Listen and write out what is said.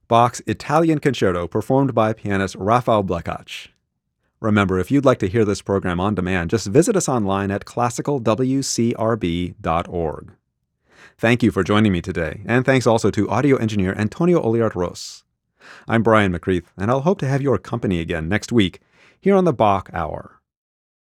Bach's Italian Concerto performed by pianist Rafał Blekacz. Remember, if you'd like to hear this program on demand, just visit us online at classicalwcrb.org. Thank you for joining me today, and thanks also to audio engineer Antonio Oliart-Ros. I'm Brian McCreath, and I'll hope to have your company again next week here on the Bach Hour.